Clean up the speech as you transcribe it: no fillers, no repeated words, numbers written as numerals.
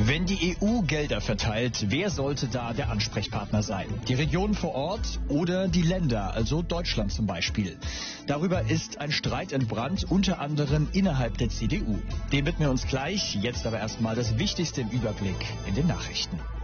Wenn die EU Gelder verteilt, wer sollte da der Ansprechpartner sein? Die Regionen vor Ort oder die Länder, also Deutschland zum Beispiel? Darüber ist ein Streit entbrannt, unter anderem innerhalb der CDU. Dem widmen wir uns gleich, jetzt aber erstmal das Wichtigste im Überblick in den Nachrichten.